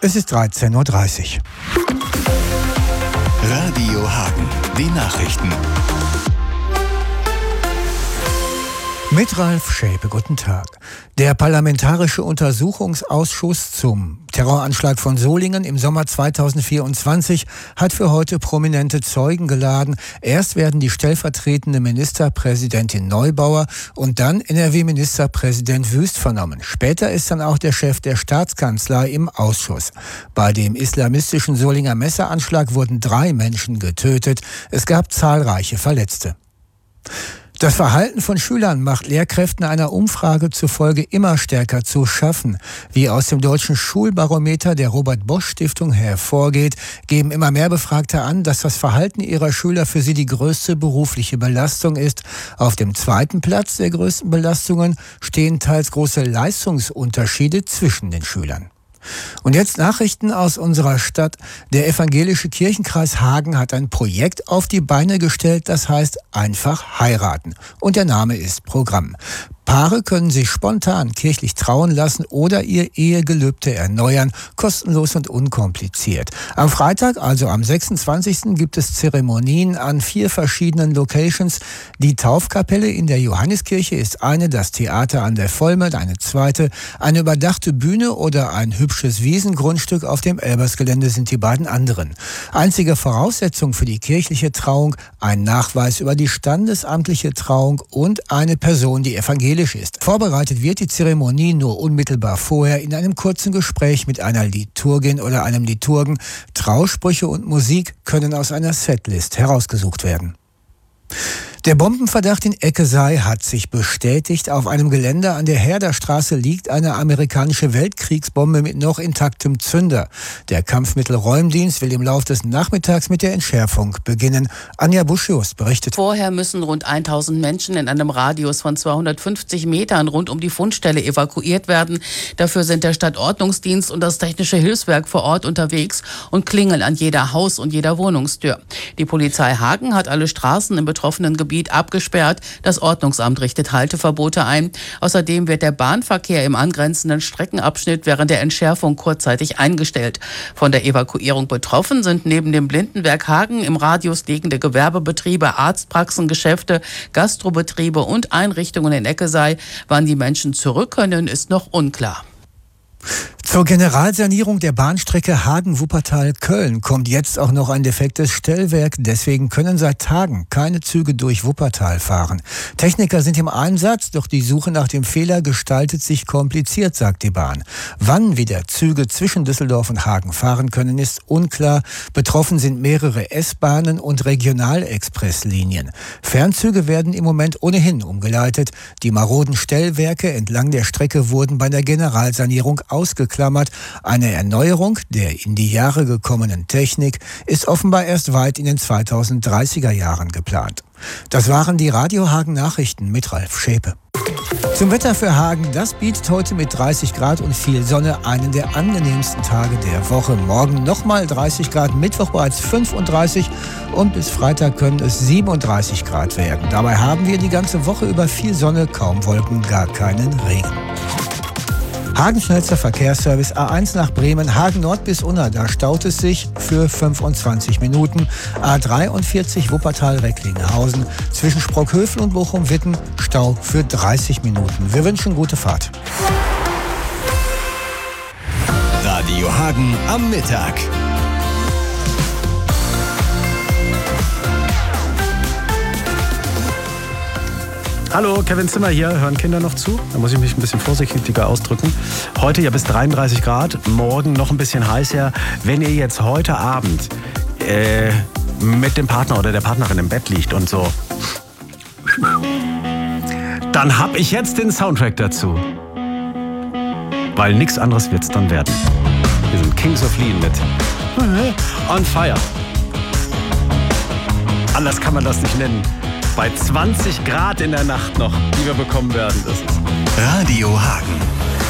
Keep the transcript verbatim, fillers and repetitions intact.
Es ist dreizehn Uhr dreißig. Radio Hagen, die Nachrichten. Mit Ralf Schäpe, guten Tag. Der Parlamentarische Untersuchungsausschuss zum Terroranschlag von Solingen im Sommer zweitausendvierundzwanzig hat für heute prominente Zeugen geladen. Erst werden die stellvertretende Ministerpräsidentin Neubauer und dann N R W-Ministerpräsident Wüst vernommen. Später ist dann auch der Chef der Staatskanzlei im Ausschuss. Bei dem islamistischen Solinger Messeranschlag wurden drei Menschen getötet. Es gab zahlreiche Verletzte. Das Verhalten von Schülern macht Lehrkräften einer Umfrage zufolge immer stärker zu schaffen. Wie aus dem deutschen Schulbarometer der Robert-Bosch-Stiftung hervorgeht, geben immer mehr Befragte an, dass das Verhalten ihrer Schüler für sie die größte berufliche Belastung ist. Auf dem zweiten Platz der größten Belastungen stehen teils große Leistungsunterschiede zwischen den Schülern. Und jetzt Nachrichten aus unserer Stadt. Der evangelische Kirchenkreis Hagen hat ein Projekt auf die Beine gestellt, das heißt einfach heiraten. Und der Name ist Programm. Paare können sich spontan kirchlich trauen lassen oder ihr Ehegelübde erneuern, kostenlos und unkompliziert. Am Freitag, also am sechsundzwanzigsten gibt es Zeremonien an vier verschiedenen Locations. Die Taufkapelle in der Johanneskirche ist eine, das Theater an der Vollmond eine zweite, eine überdachte Bühne oder ein hübsches Wiesengrundstück auf dem Elbersgelände sind die beiden anderen. Einzige Voraussetzung für die kirchliche Trauung, ein Nachweis über die standesamtliche Trauung und eine Person, die evangelisch ist. Vorbereitet wird die Zeremonie nur unmittelbar vorher in einem kurzen Gespräch mit einer Liturgin oder einem Liturgen. Trausprüche und Musik können aus einer Setlist herausgesucht werden. Der Bombenverdacht in Eckesei hat sich bestätigt. Auf einem Gelände an der Herderstraße liegt eine amerikanische Weltkriegsbombe mit noch intaktem Zünder. Der Kampfmittelräumdienst will im Laufe des Nachmittags mit der Entschärfung beginnen. Anja Buschius berichtet. Vorher müssen rund tausend Menschen in einem Radius von zweihundertfünfzig Metern rund um die Fundstelle evakuiert werden. Dafür sind der Stadtordnungsdienst und das Technische Hilfswerk vor Ort unterwegs und klingeln an jeder Haus- und jeder Wohnungstür. Die Polizei Hagen hat alle Straßen im betroffenen Gebiet abgesperrt. Das Ordnungsamt richtet Halteverbote ein. Außerdem wird der Bahnverkehr im angrenzenden Streckenabschnitt während der Entschärfung kurzzeitig eingestellt. Von der Evakuierung betroffen sind neben dem Blindenwerk Hagen im Radius liegende Gewerbebetriebe, Arztpraxen, Geschäfte, Gastrobetriebe und Einrichtungen in Eckesei. Wann die Menschen zurück können, ist noch unklar. Zur Generalsanierung der Bahnstrecke Hagen-Wuppertal-Köln kommt jetzt auch noch ein defektes Stellwerk. Deswegen können seit Tagen keine Züge durch Wuppertal fahren. Techniker sind im Einsatz, doch die Suche nach dem Fehler gestaltet sich kompliziert, sagt die Bahn. Wann wieder Züge zwischen Düsseldorf und Hagen fahren können, ist unklar. Betroffen sind mehrere S-Bahnen und Regionalexpresslinien. Fernzüge werden im Moment ohnehin umgeleitet. Die maroden Stellwerke entlang der Strecke wurden bei der Generalsanierung ausgeklammert. Eine Erneuerung der in die Jahre gekommenen Technik ist offenbar erst weit in den zweitausenddreißiger Jahren geplant. Das waren die Radio Hagen Nachrichten mit Ralf Schäpe. Zum Wetter für Hagen, das bietet heute mit dreißig Grad und viel Sonne einen der angenehmsten Tage der Woche. Morgen nochmal dreißig Grad, Mittwoch bereits fünfunddreißig und bis Freitag können es siebenunddreißig Grad werden. Dabei haben wir die ganze Woche über viel Sonne, kaum Wolken, gar keinen Regen. Hagen schnellster Verkehrsservice A eins nach Bremen, Hagen Nord bis Unna, da staut es sich für fünfundzwanzig Minuten. A dreiundvierzig Wuppertal-Recklinghausen, zwischen Sprockhövel und Bochum-Witten, Stau für dreißig Minuten. Wir wünschen gute Fahrt. Radio Hagen am Mittag. Hallo, Kevin Zimmer hier. Hören Kinder noch zu? Da muss ich mich ein bisschen vorsichtiger ausdrücken. Heute ja bis dreiunddreißig Grad, morgen noch ein bisschen heißer. Wenn ihr jetzt heute Abend äh, mit dem Partner oder der Partnerin im Bett liegt und so, dann hab ich jetzt den Soundtrack dazu. Weil nichts anderes wird's dann werden. Wir sind Kings of Lean mit On Fire. Anders kann man das nicht nennen. Bei zwanzig Grad in der Nacht noch, die wir bekommen werden. Das ist Radio Hagen.